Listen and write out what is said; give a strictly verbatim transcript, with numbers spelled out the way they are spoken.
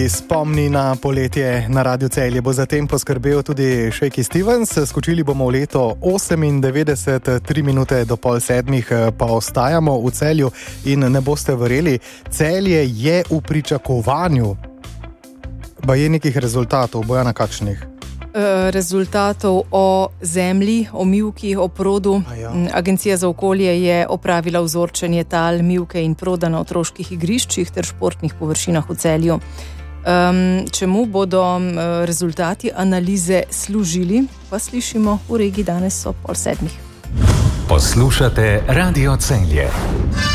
tudi spomni na poletje na Radiu Celje. Bo zatem poskrbel tudi Shaky Stevens. Skočili bomo v leto osemindevetdeset, tri minute do pol sedmih pa ostajamo v Celju in ne boste verjeli, Celje je v pričakovanju. Pa je nekih rezultatov, boja na kakšnih? Rezultatov o zemlji, o mivki, o produ. Ja. Agencija za okolje je opravila vzorčenje tal, mivke in proda na otroških igriščih ter športnih površinah v Celju. Um, čemu bodo rezultati analize služili, pa slišimo v regiji danes ob pol sedmih. Poslušate Radio Celje.